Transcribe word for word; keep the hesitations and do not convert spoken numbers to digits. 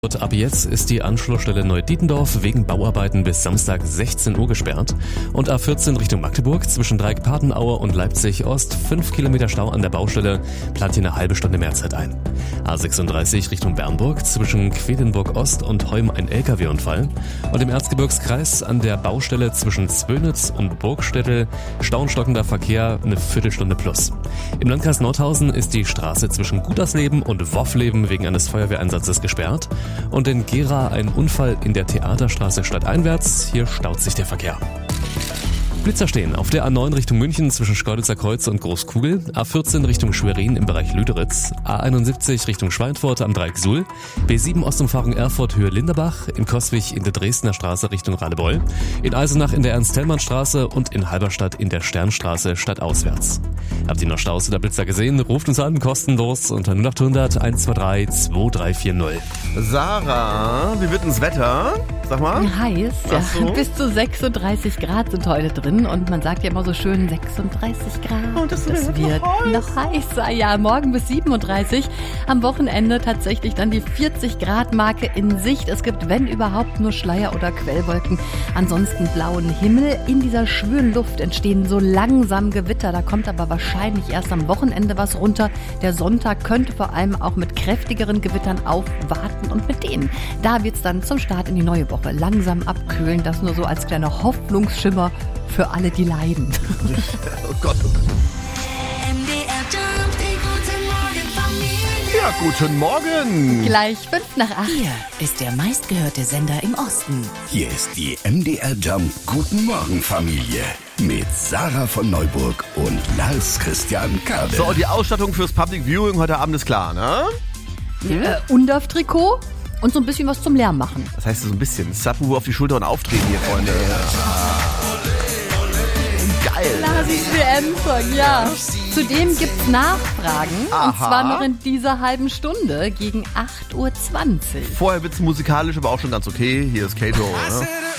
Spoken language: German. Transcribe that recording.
Ab jetzt ist die Anschlussstelle Neudietendorf wegen Bauarbeiten bis Samstag sechzehn Uhr gesperrt und A vierzehn Richtung Magdeburg zwischen Dreieck-Patenaue und Leipzig-Ost fünf Kilometer Stau an der Baustelle, plant hier eine halbe Stunde Mehrzeit ein. A sechsunddreißig Richtung Bernburg zwischen Quedlinburg-Ost und Heum ein L K W-Unfall und im Erzgebirgskreis an der Baustelle zwischen Zwönitz und Burgstädtel Stau und stockender Verkehr eine Viertelstunde plus. Im Landkreis Nordhausen ist die Straße zwischen Gutersleben und Woffleben wegen eines Feuerwehreinsatzes gesperrt. Und in Gera ein Unfall in der Theaterstraße stadteinwärts. Hier staut sich der Verkehr. Blitzer stehen auf der A neun Richtung München zwischen Schkeuditzer Kreuz und Großkugel, A vierzehn Richtung Schwerin im Bereich Lüderitz, A einundsiebzig Richtung Schweinfurt am Dreieck Suhl, B sieben Ostumfahrung Erfurt Höhe Linderbach, in Coswig in der Dresdner Straße Richtung Radebeul, in Eisenach in der Ernst-Thälmann-Straße und in Halberstadt in der Sternstraße stadtauswärts. Habt ihr noch Staus oder Blitzer gesehen? Ruft uns an, kostenlos unter null acht hundert eins zwei drei zwei drei vier null. Sarah, wie wird denn das Wetter? Sag mal. Heiß, ja. So? Bis zu sechsunddreißig Grad sind heute drin und man sagt ja immer so schön sechsunddreißig Grad. Oh, das, das wird wird noch noch heißer. Ja, morgen bis siebenunddreißig. Am Wochenende tatsächlich dann die vierzig Grad Marke in Sicht. Es gibt, wenn überhaupt, nur Schleier oder Quellwolken. Ansonsten blauen Himmel. In dieser schwülen Luft entstehen so langsam Gewitter. Da kommt aber wahrscheinlich erst am Wochenende was runter. Der Sonntag könnte vor allem auch mit kräftigeren Gewittern aufwarten und mit denen. Da wird's dann zum Start in die neue Woche langsam abkühlen. Das nur so als kleiner Hoffnungsschimmer für alle, die leiden. Oh Gott, oh Gott. Ja, guten Morgen. Gleich fünf nach acht. Hier ist der meistgehörte Sender im Osten. Hier ist die M D R Jump Guten Morgen Familie mit Sarah von Neuburg und Lars Christian Kade. So, die Ausstattung fürs Public Viewing heute Abend ist klar, ne? Hm? Äh, Undaf-Trikot und so ein bisschen was zum Lärm machen. Das heißt so ein bisschen Subwoofer auf die Schulter und auftreten hier, Freunde. Geil. Lasis W M-Song, ja. Zudem gibt's Nachfragen. Aha. Und zwar noch in dieser halben Stunde gegen acht Uhr zwanzig. Vorher wird's musikalisch, aber auch schon ganz okay. Hier ist Kato. Ne?